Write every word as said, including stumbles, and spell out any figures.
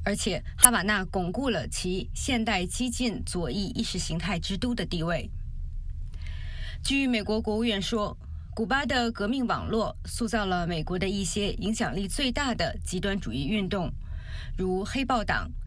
而且哈瓦那巩固了其现代激进左翼意识形态之都的地位。据美国国务院说，古巴的革命网络塑造了美国的一些影响力最大的极端主义运动，如黑豹党、